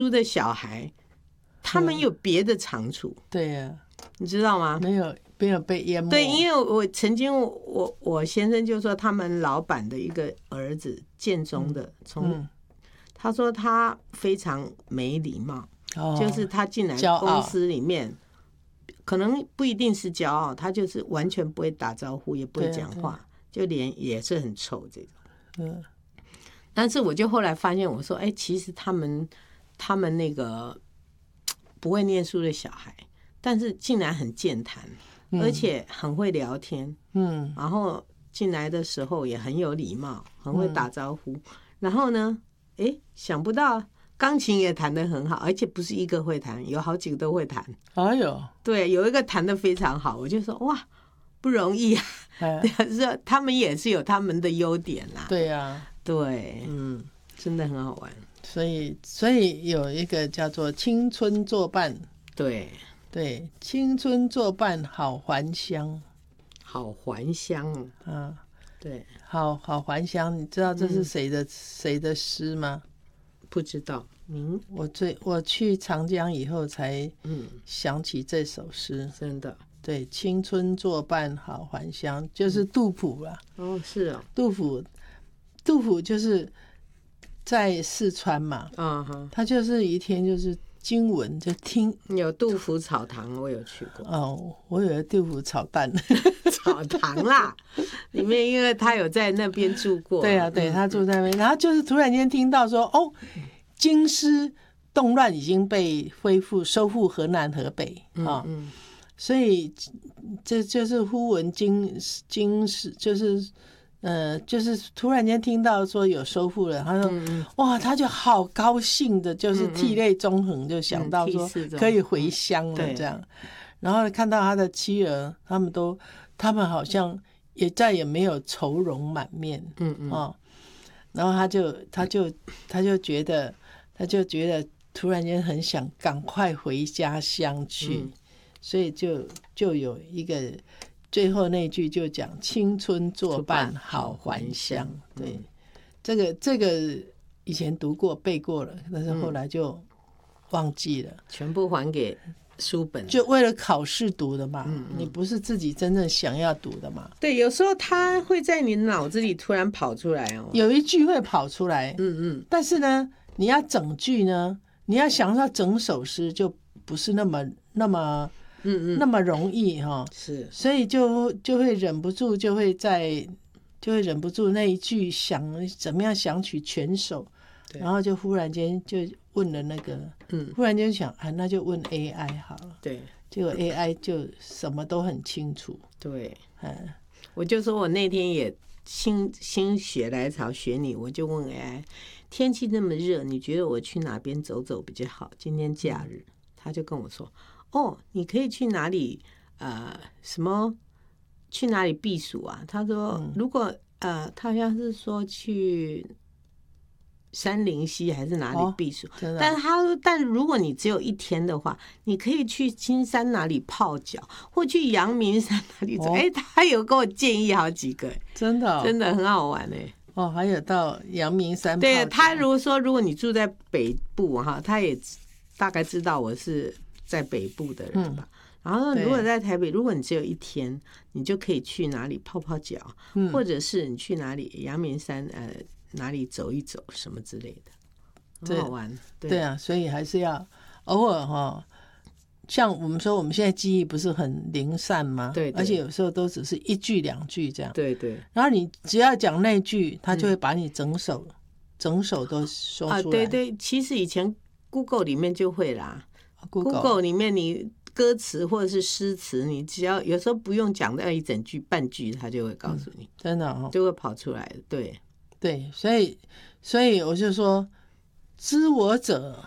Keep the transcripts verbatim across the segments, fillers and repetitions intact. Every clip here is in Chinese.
书的小孩，他们有别的长处。 嗯、对呀、啊， 你知道吗？ 没有没有被淹没。 对，因为我曾经我我先生就说，他们老板的一个儿子建中的，从、嗯、他说他非常没礼貌，哦、就是他进来公司里面，可能不一定是骄傲，他就是完全不会打招呼，也不会讲话，就脸也是很臭这种。嗯。但是我就后来发现，我说，哎，其实他们他们那个不会念书的小孩，但是竟然很健谈，嗯、而且很会聊天，嗯，然后进来的时候也很有礼貌，很会打招呼，嗯、然后呢，哎，想不到钢琴也弹得很好，而且不是一个会弹，有好几个都会弹。 哎呦， 对，有一个弹得非常好，我就说哇，不容易啊。哎、是他们也是有他们的优点啦。 对呀、啊。 对，嗯，真的很好玩。 所以，所以有一个叫做青春作伴， 对对，青春作伴好还乡， 好还乡啊，对， 好好还乡。你知道这是谁的、嗯、谁的诗吗？ 不知道。嗯， 我最我去长江以后才嗯想起这首诗， 嗯、真的。 对，青春作伴好还乡，就是杜甫啦。 哦，是哦， 杜甫。杜甫就是在四川嘛， 啊哈， 他就是一天就是经文就听。 有杜甫草堂，我有去过。 哦，我以为杜甫炒蛋， 草堂啦，里面因为他有在那边住过。 对啊，对，他住在那边，然后就是突然间听到说，哦，京师动乱已经被恢复收复河南河北啊、嗯嗯，所以这就是忽闻京京师就是。呃，就是突然间听到说有收复了，他说、嗯、哇，他就好高兴的，就是涕泪纵横，就想到说可以回乡了这样。嗯、然后看到他的妻儿，他们都，他们好像也再也没有愁容满面，嗯嗯、哦，然后他就他就他就觉得他就觉得突然间很想赶快回家乡去，嗯、所以就就有一个。最后那句就讲青春作伴好还乡，对，嗯、这个这个以前读过背过了，但是后来就忘记了，嗯、 全部还给书本， 就为了考试读的嘛，嗯嗯，你不是自己真正想要读的嘛。 对，有时候它会在你脑子里突然跑出来哦， 有一句会跑出来，嗯嗯，但是呢，你要整句呢，你要想到整首诗就不是那么那么。嗯嗯，那么容易哈， 是， 所以就就会忍不住，就会在就会忍不住那一句想怎么样想取全首，然后就忽然间就问了那个，嗯，忽然间想啊，那就问 A I 好了， 对， 结果 A I 就什么都很清楚， 对，嗯，我就说我那天也心心血来潮学你，我就问 A I， 天气那么热，你觉得我去哪边走走比较好？今天假日，嗯、他就跟我说。哦，你可以去哪里？呃，什么？去哪里避暑啊？他说，嗯、如果呃，他好像是说去山林溪还是哪里避暑。哦、但是他说，但如果你只有一天的话，你可以去金山哪里泡脚，或去阳明山哪里走。哎、哦，他有给我建议好几个， 真的、哦， 真的很好玩哎。 哦，还有到阳明山泡脚。 对，他如果说，如果你住在北部哈，他也大概知道我是。在北部的人吧，嗯、然后如果在台北，如果你只有一天，你就可以去哪里泡泡脚，嗯、或者是你去哪里阳明山呃哪里走一走什么之类的，很好玩。对, 对啊，所以还是要偶尔哈、哦，像我们说我们现在记忆不是很零散吗？ 对, 对， 而且有时候都只是一句两句这样。 对对。 然后你只要讲那句，他就会把你整首、嗯、整首都说出来。啊， 对对，其实以前 Google 里面就会啦。Google, Google 里面你歌词或者是诗词，你只要有时候不用讲到一整句半句，它就会告诉你，嗯、 真的哦， 就会跑出来。对对，所以所以我就说，知我者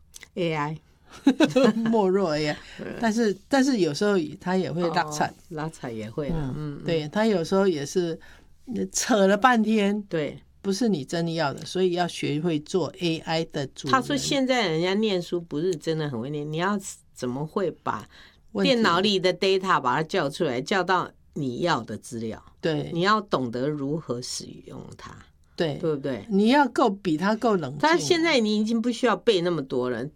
A I 莫若 A I， 但是但是有时候他也会拉踩，哦、 拉踩也会，嗯嗯，对他有时候也是扯了半天， 对。 不是你真的要的，所以要学会做 A I 的主人。 他说现在人家念书不是真的很会念，你要怎么会把电脑里的 data 把它叫出来，叫到你要的资料？ 对， 你要懂得如何使用它。 对对不对？ 你要够比他够冷静。 他现在你已经不需要背那么多了，